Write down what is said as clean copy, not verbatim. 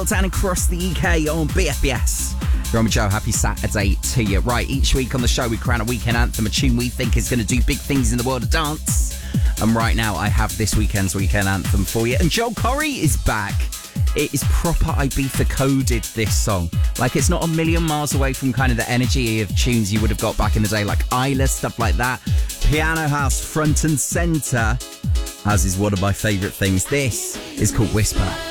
And across the UK on BFBS. Roman Joe, happy Saturday to you. Right, each week on the show we crown a weekend anthem, a tune we think is going to do big things in the world of dance. And right now I have this weekend's weekend anthem for you. And Joel Corry is back. It is proper Ibiza coded, this song. Like, it's not a million miles away from kind of the energy of tunes you would have got back in the day, like Isla, stuff like that. Piano house front and centre, as is one of my favourite things. This is called Whisper.